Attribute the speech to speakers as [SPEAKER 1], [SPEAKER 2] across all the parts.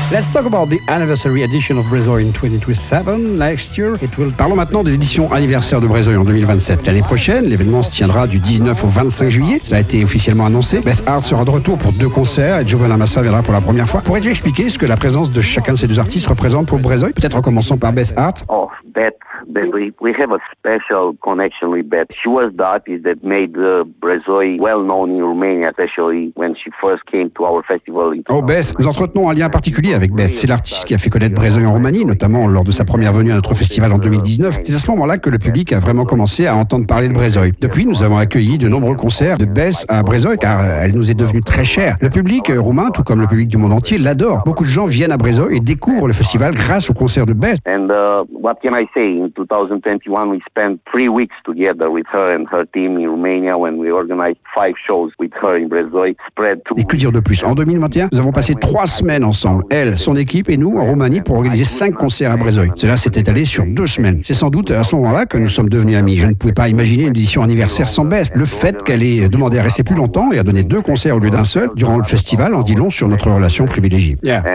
[SPEAKER 1] Let's talk about the anniversary edition of Brezoy in 2027 next year. Parlons maintenant de l'édition anniversaire de Brezoy en 2027. L'année prochaine, l'événement se tiendra du 19 au 25 juillet. Ça a été officiellement annoncé. Beth Hart sera de retour pour 2 concerts et Joe Bonamassa viendra pour la première fois. Pourrais-tu expliquer ce que la présence de chacun de ces 2 artistes représente pour Brezoy? Peut-être en commençant par Beth Hart.
[SPEAKER 2] Oh, Beth, we have a special connection with Beth. She was the artist that made Brezoy well known in Romania, especially when she first came to our festival.
[SPEAKER 1] Oh, Beth, nous entretenons un lien particulier avec Beth. C'est l'artiste qui a fait connaître Brezoy en Roumanie, notamment lors de sa première venue à notre festival en 2019. C'est à ce moment-là que le public a vraiment commencé à entendre parler de Brezoy. Depuis, nous avons accueilli de nombreux concerts de Beth à Brezoy, car elle nous est devenue très chère. Le public roumain, tout comme le public du monde entier, l'adore. Beaucoup de gens viennent à Brezoy et découvrent le festival grâce au concert de Beth.
[SPEAKER 2] And what can I say? In 2021, we spent 3 weeks together with her and her team in Romania when we organized 5 shows with her in Brezoy.
[SPEAKER 1] Et que dire de plus? En 2021, nous avons passé 3 semaines ensemble, elle, son équipe et nous, en Roumanie, pour organiser 5 concerts à Brezoy. Cela s'est étalé sur 2 semaines. C'est sans doute à ce moment-là que nous sommes devenus amis. Je ne pouvais pas imaginer une édition anniversaire sans Beth. Le fait qu'elle ait demandé à rester plus longtemps et à donner 2 concerts au lieu d'un seul durant le festival en dit long sur notre relation privilégiée.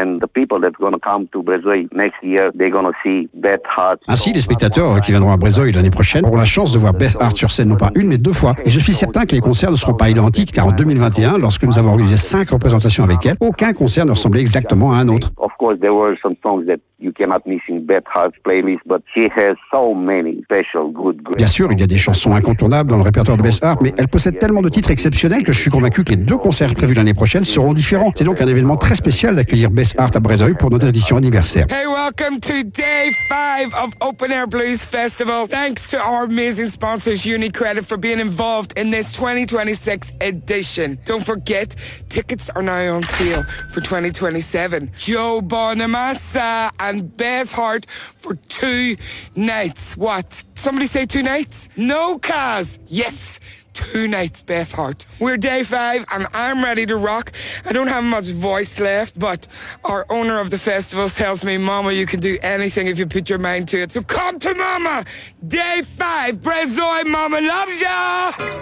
[SPEAKER 1] Ainsi, les spectateurs qui viendront à Brezoy l'année prochaine auront la chance de voir Beth Hart sur scène non pas 1 mais 2 fois. Et je suis certain que les concerts ne seront pas identiques, car en 2021, lorsque nous avons organisé 5 représentations avec elle, aucun concert ne ressemblait exactement à un autre.
[SPEAKER 2] Of course, there were some songs that you cannot miss in Beth Hart's playlist, but she has so many special good.
[SPEAKER 1] Bien sûr, il y a des chansons incontournables dans le répertoire de Beth Hart, mais elle possède tellement de titres exceptionnels que je suis convaincu que les 2 concerts prévus l'année prochaine seront différents. C'est donc un événement très spécial d'accueillir Beth Hart à Brezoy pour notre édition anniversaire.
[SPEAKER 3] Hey, welcome to day 5 of Open Air Blues Festival. Thanks to our amazing sponsors, UniCredit, for being involved in this 2026 edition. Don't forget, tickets are now on sale for 2027. Joe Bonamassa and Beth Hart for 2 nights. What? Somebody say 2 nights? No, Kaz. Yes. 2 nights, Beth Hart. We're day 5 and I'm ready to rock. I don't have much voice left, but our owner of the festival tells me, Mama, you can do anything if you put your mind to it. So come to Mama! Day 5, Brezoy, Mama loves ya!